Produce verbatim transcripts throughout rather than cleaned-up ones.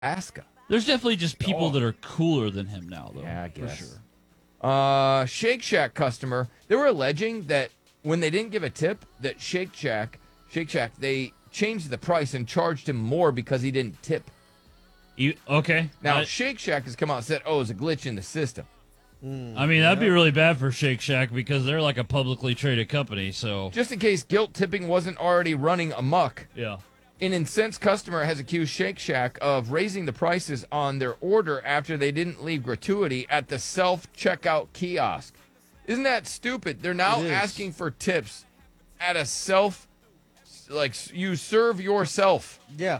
Alaska. There's definitely just people Oh. that are cooler than him now, though. Yeah, I guess. For sure. Uh, Shake Shack customer, they were alleging that when they didn't give a tip, that Shake Shack, Shake Shack, they changed the price and charged him more because he didn't tip. You, okay. Now, I, Shake Shack has come out and said, oh, it's a glitch in the system. I mean, that'd be really bad for Shake Shack because they're like a publicly traded company. So Just in case guilt tipping wasn't already running amok, yeah. an incensed customer has accused Shake Shack of raising the prices on their order after they didn't leave gratuity at the self-checkout kiosk. Isn't that stupid? They're now It is. asking for tips at a self, like you serve yourself. Yeah,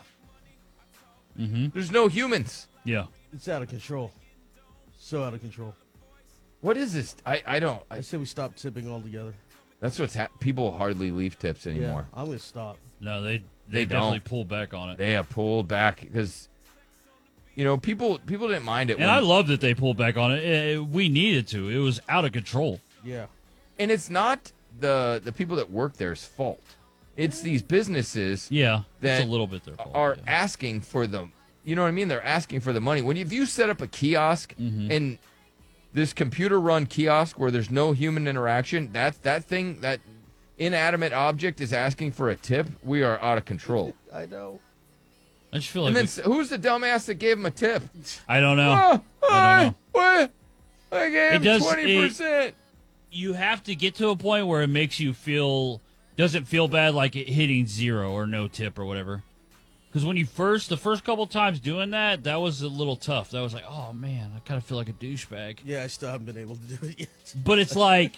There's no humans. Yeah. it's out of control. So out of control. What is this? I, I don't. I I, say we stop tipping altogether. that's what's hap people hardly leave tips anymore. Yeah, I'm gonna stop. No, they They they, definitely don't. pull back on it. They have pulled back because, you know, people people didn't mind it. and when- I love that they pulled back on it. Eh, we needed to. It was out of control. Yeah, And it's not the the people that work there's fault. It's these businesses Yeah, That it's a little bit their fault. are yeah. asking for the, you know what I mean? They're asking for the money. When you, if you set up a kiosk Mm-hmm. and this computer-run kiosk where there's no human interaction, that that thing, that inanimate object is asking for a tip, we are out of control. I know. I just feel like And then we- s who's the dumbass that gave him a tip? I don't know. Oh, I don't know. What? I gave It him does- twenty percent. You have to get to a point where it makes you feel doesn't feel bad, like it hitting zero or no tip or whatever. Because when you first, the first couple times doing that, that was a little tough. That was like, oh man, I kind of feel like a douchebag. Yeah, I still haven't been able to do it yet. But it's like,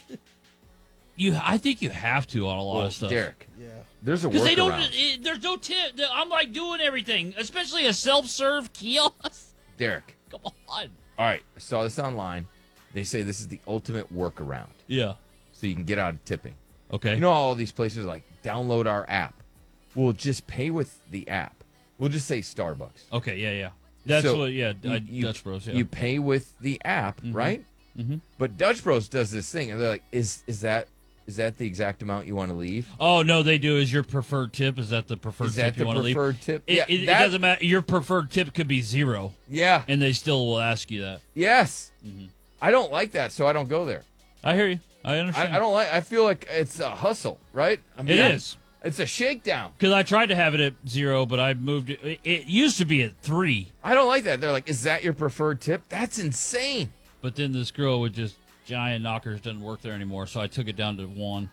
you, I think you have to on a lot Well, of stuff. Derek, Yeah. there's a Because they don't, workaround. it, there's no tip. I'm like doing everything, especially a self-serve kiosk. Derek, Come on. all right, I saw this online. They say this is the ultimate workaround, Yeah. so you can get out of tipping. Okay. You know, all these places are like, download our app. We'll just pay with the app. We'll just say Starbucks. Okay. Yeah. Yeah. That's So, what. Yeah. You, I, you- Dutch Bros. Yeah. you pay with the app, right? Mhm. But Dutch Bros does this thing, and they're like, "Is is that is that the exact amount you want to leave? Oh no, they do. Is your preferred tip? Is that the preferred Is that tip you the want to leave? preferred tip? It, yeah, it, it that- doesn't matter. Your preferred tip could be zero, Yeah, and they still will ask you that. yes. Mm-hmm. I don't like that, so I don't go there. I hear you. I I, understand. I don't like. I feel like it's a hustle, right? I It mean, is. It's a shakedown. Because I tried to have it at zero, but I moved it. It, it used to be at three, I don't like that. They're like, "Is that your preferred tip?" That's insane. but then this girl with just giant knockers doesn't work there anymore, so I took it down to one.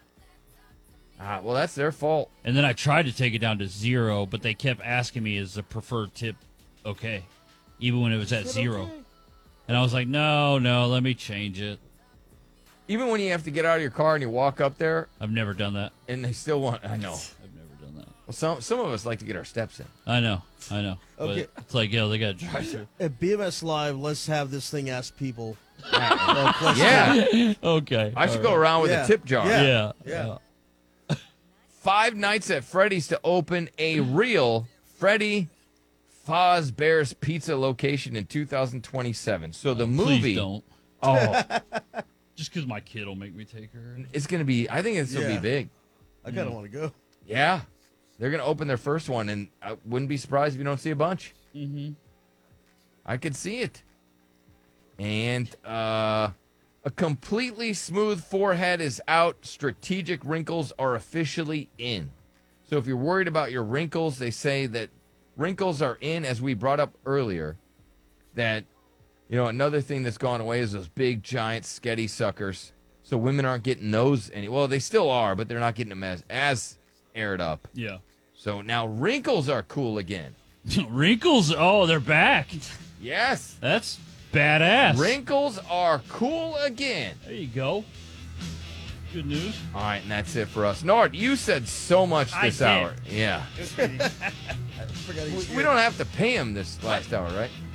Ah, well, that's their fault. And then I tried to take it down to zero, but they kept asking me, "Is the preferred tip okay?" Even when it was at zero. And I was like, "No, no, let me change it." Even when you have to get out of your car and you walk up there, I've never done that. and they still want. I know. I've never done that. Well, some some of us like to get our steps in. I know, I know. Okay. But it's like, yo, they got to drive through. At B M S Live, let's have this thing ask people. uh, questions. Yeah, Okay. I should all go right. around with Yeah. a tip jar. Yeah. Yeah. Yeah. Five Nights at Freddy's to open a real Freddy Fazbear's Pizza location in two thousand twenty-seven. So the movie, Please don't. oh, Just because my kid will make me take her. it's gonna be. I think it's gonna Yeah. be big. I kind of want to go. Yeah, they're gonna open their first one, and I wouldn't be surprised if you don't see a bunch. Mm-hmm. I could see it. And uh, a completely smooth forehead is out. Strategic wrinkles are officially in. So if you're worried about your wrinkles, they say that wrinkles are in, as we brought up earlier. That, you know, another thing that's gone away is those big, giant, sketty suckers. So women aren't getting those any. Well, they still are, but they're not getting them as, as aired up. Yeah. So now wrinkles are cool again. Wrinkles. Oh, they're back. Yes. That's badass. Wrinkles are cool again. There you go. Good news. All right, and that's it for us. Nord, you said so much this I did. hour. Yeah. I forgot he's We here. don't have to pay him this last hour, right?